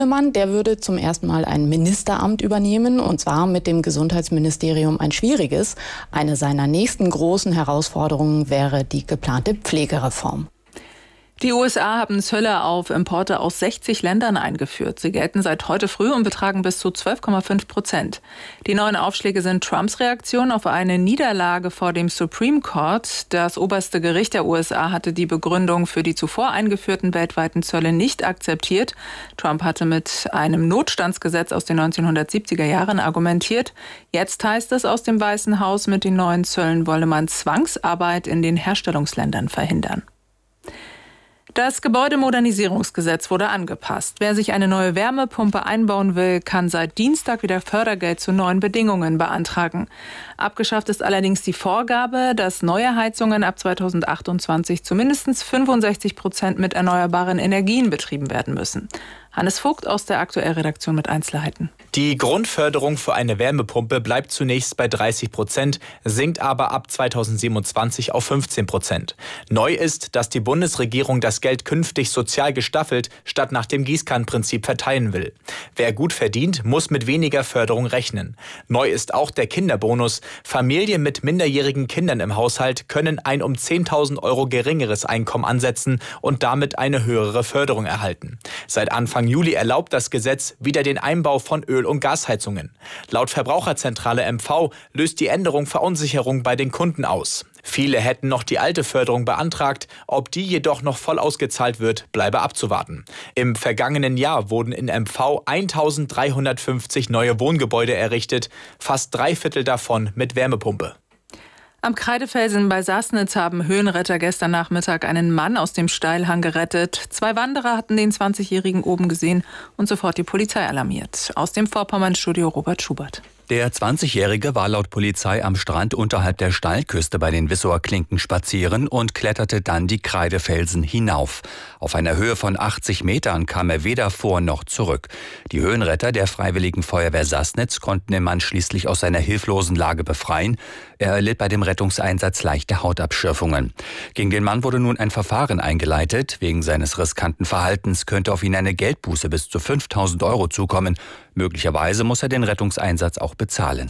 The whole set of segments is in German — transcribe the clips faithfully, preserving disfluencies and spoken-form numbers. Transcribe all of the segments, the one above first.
Mann, der würde zum ersten Mal ein Ministeramt übernehmen, und zwar mit dem Gesundheitsministerium ein schwieriges. Eine seiner nächsten großen Herausforderungen wäre die geplante Pflegereform. Die U S A haben Zölle auf Importe aus sechzig Ländern eingeführt. Sie gelten seit heute früh und betragen bis zu zwölf Komma fünf Prozent. Die neuen Aufschläge sind Trumps Reaktion auf eine Niederlage vor dem Supreme Court. Das oberste Gericht der U S A hatte die Begründung für die zuvor eingeführten weltweiten Zölle nicht akzeptiert. Trump hatte mit einem Notstandsgesetz aus den neunzehnhundertsiebziger Jahren argumentiert. Jetzt heißt es aus dem Weißen Haus, mit den neuen Zöllen wolle man Zwangsarbeit in den Herstellungsländern verhindern. Das Gebäudemodernisierungsgesetz wurde angepasst. Wer sich eine neue Wärmepumpe einbauen will, kann seit Dienstag wieder Fördergeld zu neuen Bedingungen beantragen. Abgeschafft ist allerdings die Vorgabe, dass neue Heizungen ab zweitausendachtundzwanzig zu mindestens fünfundsechzig Prozent mit erneuerbaren Energien betrieben werden müssen. Hannes Vogt aus der Aktuell-Redaktion mit Einzelheiten. Die Grundförderung für eine Wärmepumpe bleibt zunächst bei dreißig Prozent, sinkt aber ab zweitausendsiebenundzwanzig auf fünfzehn Prozent. Neu ist, dass die Bundesregierung das Geld künftig sozial gestaffelt statt nach dem Gießkannenprinzip verteilen will. Wer gut verdient, muss mit weniger Förderung rechnen. Neu ist auch der Kinderbonus. Familien mit minderjährigen Kindern im Haushalt können ein um zehntausend Euro geringeres Einkommen ansetzen und damit eine höhere Förderung erhalten. Seit Anfang Juli erlaubt das Gesetz wieder den Einbau von Öl- und Gasheizungen. Laut Verbraucherzentrale M V löst die Änderung Verunsicherung bei den Kunden aus. Viele hätten noch die alte Förderung beantragt, ob die jedoch noch voll ausgezahlt wird, bleibe abzuwarten. Im vergangenen Jahr wurden in M V eintausenddreihundertfünfzig neue Wohngebäude errichtet, fast drei Viertel davon mit Wärmepumpe. Am Kreidefelsen bei Sassnitz haben Höhenretter gestern Nachmittag einen Mann aus dem Steilhang gerettet. Zwei Wanderer hatten den zwanzigjährigen oben gesehen und sofort die Polizei alarmiert. Aus dem Vorpommernstudio Robert Schubert. Der zwanzigjährige war laut Polizei am Strand unterhalb der Steilküste bei den Wissower Klinken spazieren und kletterte dann die Kreidefelsen hinauf. Auf einer Höhe von achtzig Metern kam er weder vor noch zurück. Die Höhenretter der Freiwilligen Feuerwehr Sassnitz konnten den Mann schließlich aus seiner hilflosen Lage befreien. Er erlitt bei dem Rettungseinsatz leichte Hautabschürfungen. Gegen den Mann wurde nun ein Verfahren eingeleitet. Wegen seines riskanten Verhaltens könnte auf ihn eine Geldbuße bis zu fünftausend Euro zukommen. Möglicherweise muss er den Rettungseinsatz auch bezahlen.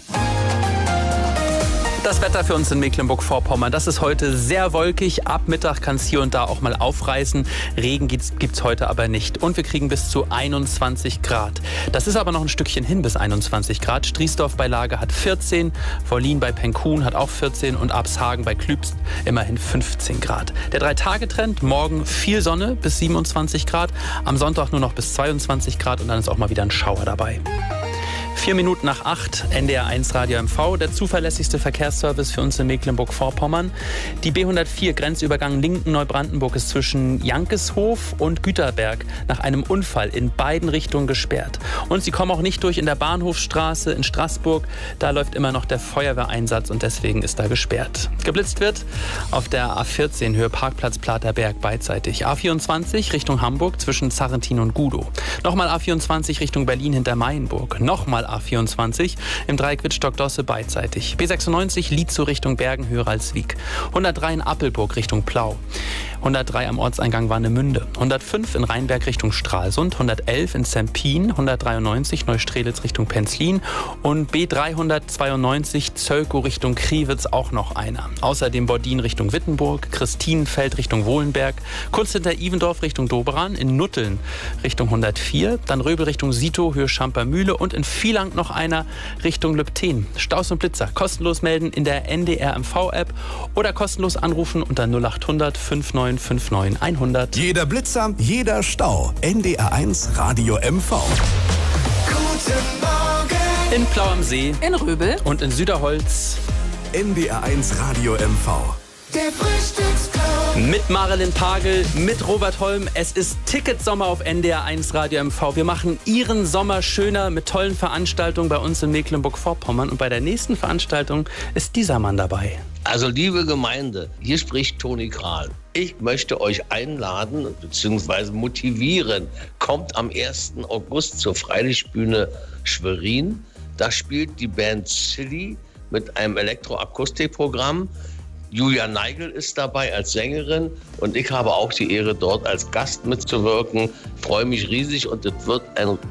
Das Wetter für uns in Mecklenburg-Vorpommern, das ist heute sehr wolkig. Ab Mittag kann es hier und da auch mal aufreißen. Regen gibt es heute aber nicht. Und wir kriegen bis zu einundzwanzig Grad. Das ist aber noch ein Stückchen hin bis einundzwanzig Grad. Striesdorf bei Lage hat vierzehn, Vorlin bei Penkhuhn hat auch vierzehn und Abshagen bei Klübst immerhin fünfzehn Grad. Der Drei-Tage-Trend, morgen viel Sonne bis siebenundzwanzig Grad, am Sonntag nur noch bis zweiundzwanzig Grad und dann ist auch mal wieder ein Schauer dabei. Vier Minuten nach acht, N D R eins Radio M V, der zuverlässigste Verkehrsservice für uns in Mecklenburg-Vorpommern. Die B hundertvier Grenzübergang Linken-Neubrandenburg ist zwischen Jankeshof und Güterberg nach einem Unfall in beiden Richtungen gesperrt. Und sie kommen auch nicht durch in der Bahnhofstraße in Straßburg. Da läuft immer noch der Feuerwehreinsatz und deswegen ist da gesperrt. Geblitzt wird auf der A vierzehn Höhe Parkplatz Platerberg beidseitig. A vierundzwanzig Richtung Hamburg zwischen Zarrentin und Gudow. Nochmal A vierundzwanzig Richtung Berlin hinter Mayenburg. Nochmal A vierundzwanzig im Dreieck Wittstock-Dosse beidseitig. B sechsundneunzig Lietzow Richtung Bergen-Höher-Alswiek. hundertdrei in Appelburg Richtung Plau. hundertdrei am Ortseingang Warnemünde. hundertfünf in Rheinberg Richtung Stralsund. hundertelf in Zempin. hundertdreiundneunzig Neustrelitz Richtung Penzlin. Und B dreihundertzweiundneunzig Zölkow Richtung Kriwitz auch noch einer. Außerdem Bordin Richtung Wittenburg. Christinenfeld Richtung Wohlenberg. Kurz hinter Ivendorf Richtung Doberan. In Nutteln Richtung hundertvier. Dann Röbel Richtung Sito, Höhe Schampermühle. Und in Vieland noch einer Richtung Lübten. Staus und Blitzer kostenlos melden in der N D R M V-App oder kostenlos anrufen unter null achthundert neunundfünfzig neunundfünfzig hundert. Jeder Blitzer, jeder Stau. N D R eins Radio M V. Guten Morgen. In Plau am See, in Röbel und in Süderholz. N D R eins Radio M V. Der Frühstücksclub. Mit Marilyn Pagel, mit Robert Holm. Es ist Ticketsommer auf N D R eins Radio M V. Wir machen Ihren Sommer schöner mit tollen Veranstaltungen bei uns in Mecklenburg-Vorpommern. Und bei der nächsten Veranstaltung ist dieser Mann dabei. Also liebe Gemeinde, hier spricht Toni Kral. Ich möchte euch einladen bzw. motivieren. Kommt am ersten August zur Freilichtbühne Schwerin. Da spielt die Band Silly mit einem Elektroakustikprogramm. Julia Neigel ist dabei als Sängerin und ich habe auch die Ehre, dort als Gast mitzuwirken. Ich freue mich riesig und es wird ein